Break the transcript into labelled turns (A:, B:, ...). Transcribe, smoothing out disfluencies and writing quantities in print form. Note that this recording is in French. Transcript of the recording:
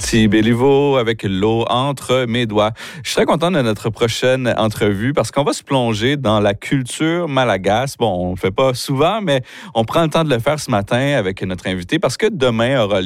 A: Ici Béliveau avec l'eau entre mes doigts. Je suis très content de notre prochaine entrevue parce qu'on va se plonger dans la culture malagasy. Bon, on le fait pas souvent, mais on prend le temps de le faire ce matin avec notre invité parce que demain aura